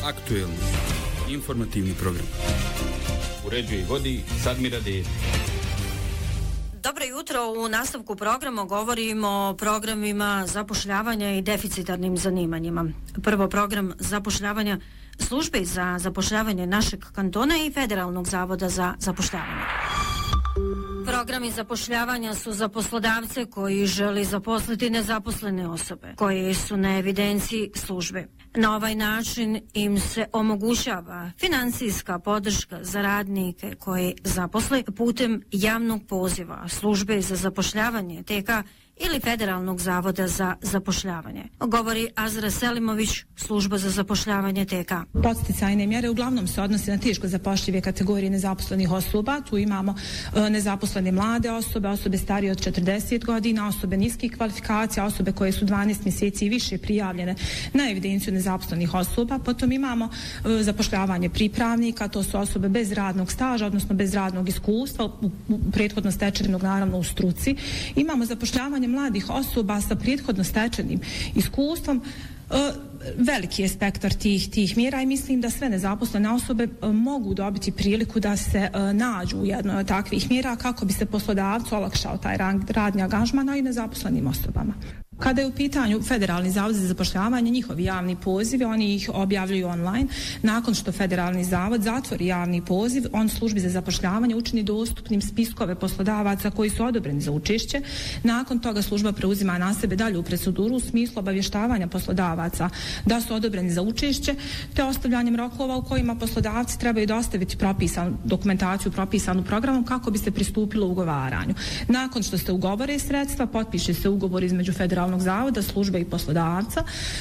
Aktuelni informativni program. Uređuje i vodi Sadmira Dedić. Dobro jutro, u nastavku programa govorimo o programima zapošljavanja i deficitarnim zanimanjima. Prvo program zapošljavanja službe za zapošljavanje našeg kantona i Federalnog zavoda za zapošljavanje. Programi zapošljavanja su za poslodavce koji želi zaposliti nezaposlene osobe, koje su na evidenciji službe. Na ovaj način im se omogućava financijska podrška za radnike koji zaposle putem javnog poziva službe za zapošljavanje TK ili Federalnog zavoda za zapošljavanje. Govori Azra Selimović, služba za zapošljavanje TK. Podsticajne mjere uglavnom se odnose na teško zapošljive kategorije nezaposlenih osoba. Tu imamo nezaposlene mlade osobe, osobe starije od 40 godina, osobe niskih kvalifikacija, osobe koje su 12 mjeseci i više prijavljene na evidenciju nezaposlenih osoba. Potom imamo zapošljavanje pripravnika, to su osobe bez radnog staža, odnosno bez radnog iskustva, prethodno stečenog naravno u struci. Imamo zapošljavanje mladih osoba sa prethodno stečenim iskustvom. Veliki je spektar tih mjera i mislim da sve nezaposlene osobe mogu dobiti priliku da se nađu u jednoj od takvih mjera kako bi se poslodavcu olakšao taj radni angažman, a i nezaposlenim osobama. Kada je u pitanju Federalni zavod za zapošljavanje, njihovi javni pozivi, oni ih objavljuju online. Nakon što Federalni zavod zatvori javni poziv, on službi za zapošljavanje učini dostupnim spiskove poslodavaca koji su odobreni za učešće. Nakon toga služba preuzima na sebe dalju proceduru u smislu obavještavanja poslodavaca da su odobreni za učešće, te ostavljanjem rokova u kojima poslodavci trebaju dostaviti dokumentaciju propisanu programom kako bi se pristupilo ugovaranju. Nakon što se ugovore sredstva, potpiše se ugovor između Federalnog zavoda, službe i poslodavca,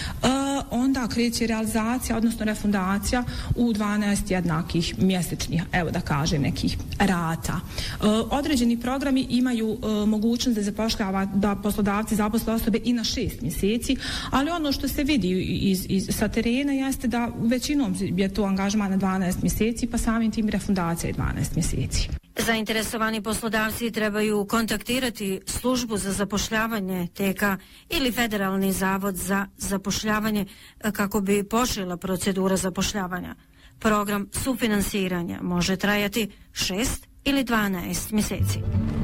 onda kreće realizacija, odnosno refundacija u 12 jednakih mjesečnih, evo da kažem, nekih rata. Određeni programi imaju mogućnost da poslodavci zaposle osobe i na 6 mjeseci, ali ono što se vidi sa terena jeste da većinom je to angažman na 12 mjeseci, pa samim tim refundacija je 12 mjeseci. Zainteresovani poslodavci trebaju kontaktirati službu za zapošljavanje TK ili Federalni zavod za zapošljavanje kako bi počela procedura zapošljavanja. Program sufinansiranja može trajati 6 ili 12 mjeseci.